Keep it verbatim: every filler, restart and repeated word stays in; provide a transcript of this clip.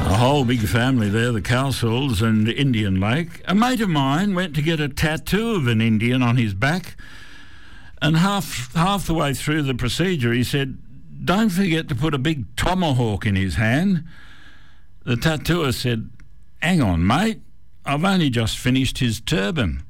A whole big family there, the Cowsills and Indian Lake. A mate of mine went to get a tattoo of an Indian on his back, and half half the way through the procedure he said, "Don't forget to put a big tomahawk in his hand." The tattooer said, "Hang on, mate, I've only just finished his turban."